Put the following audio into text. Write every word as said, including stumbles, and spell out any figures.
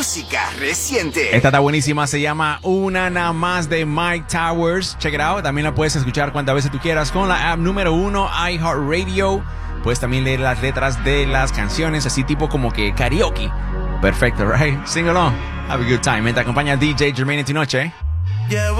música reciente. Esta está buenísima, se llama Una Nada Más de Mike Towers. Check it out. También la puedes escuchar cuantas veces tú quieras con la app número uno, iHeartRadio. Puedes también leer las letras de las canciones, así tipo como que karaoke. Perfecto, right? Sing along. Have a good time. Me te acompaña D J Jermaine en tu noche.